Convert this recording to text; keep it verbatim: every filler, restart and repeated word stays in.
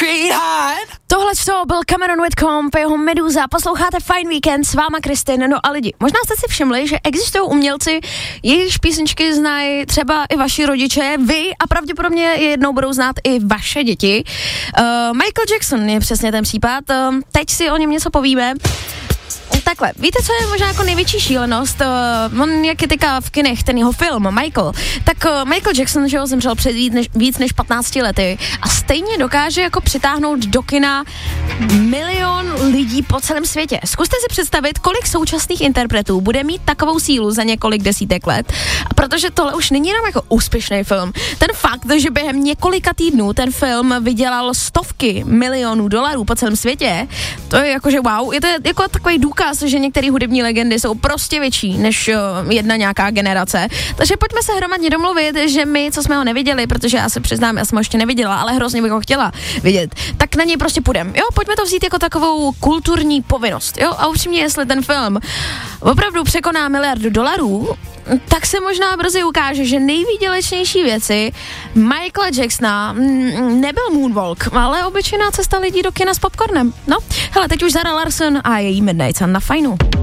Creed hard. Tohle to byl Cameron Whitcomb, jeho Meduza, posloucháte Fine Weekend s váma Kristin, no a lidi, možná jste si všimli, že existují umělci, jejichž písničky znají třeba i vaši rodiče, vy a pravděpodobně je jednou budou znát i vaše děti. Uh, Michael Jackson je přesně ten případ, uh, teď si o něm něco povíme. Takhle, víte, co je možná jako největší šílenost? Uh, on jak je teďka v kinech, ten jeho film, Michael, tak uh, Michael Jackson, že ho zemřel před víc než, víc než patnácti lety a stejně dokáže jako přitáhnout do kina milion lidí po celém světě. Zkuste si představit, kolik současných interpretů bude mít takovou sílu za několik desítek let. A protože tohle už není jenom jako úspěšný film. Ten fakt, že během několika týdnů ten film vydělal stovky milionů dolarů po celém světě, to je jakože wow, je to jako takový důkaz, že některé hudební legendy jsou prostě větší než uh, jedna nějaká generace. Takže pojďme se hromadně domluvit, že my, co jsme ho neviděli, protože já se přiznám, já jsem ho ještě neviděla, ale hrozně bych ho chtěla vidět, tak na něj prostě půjdem. Jo, pojďme to vzít jako takovou kulturní povinnost. Jo, a upřímně, jestli ten film opravdu překoná miliardu dolarů, tak se možná brzy ukáže, že nejvýdělečnější věci Michaela Jacksona nebyl moonwalk, ale obyčejná cesta lidí do kina s popcornem. No, hele, teď už Zara Larsson a její Midnight Sun na Fajnu.